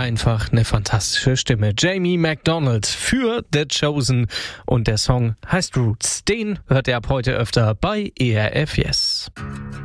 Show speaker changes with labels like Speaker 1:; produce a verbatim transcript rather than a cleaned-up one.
Speaker 1: einfach eine fantastische Stimme. Jamie McDonald für The Chosen und der Song heißt Roots. Den hört ihr ab heute öfter bei E R F Yes.